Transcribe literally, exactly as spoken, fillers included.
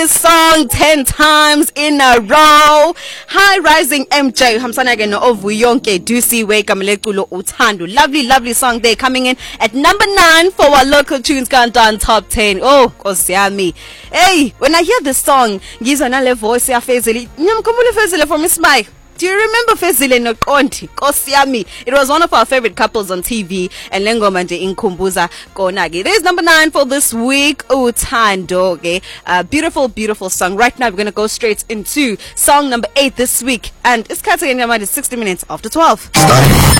this song ten times in a row. High Rising M J Hamsana ke no Ovuyonke Dusiwe Kameleculo Uthando. Lovely, lovely song there, coming in at number nine for our local tunes countdown top ten. Oh, Kosiami. Hey, when I hear this song, ngizwa nale voice ya Fezile. Nyamkhumbule Fezile from Ismail. Do you remember Fezile Nokonti? Kosiami. It was one of our favorite couples on T V, and Lengoma nje inkumbuza konake. There's number nine for this week, Uthando. Okay? A beautiful, beautiful song. Right now, we're going to go straight into song number eight this week. And it's Katsaganyamadi, sixty minutes after twelve.